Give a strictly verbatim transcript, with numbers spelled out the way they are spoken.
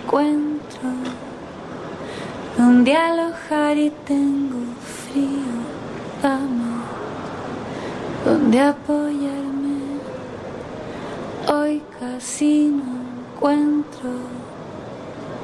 encuentro donde alojar y tengo frío, dame donde apoyarme. Hoy casi no encuentro